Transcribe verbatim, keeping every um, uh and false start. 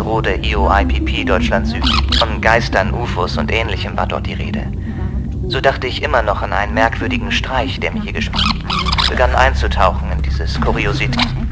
Büro der I O I P P Deutschland Süd. Von Geistern, U F Os und Ähnlichem war dort die Rede. So dachte ich immer noch an einen merkwürdigen Streich, der mir hier gespielt. Begann einzutauchen in dieses Kuriosität.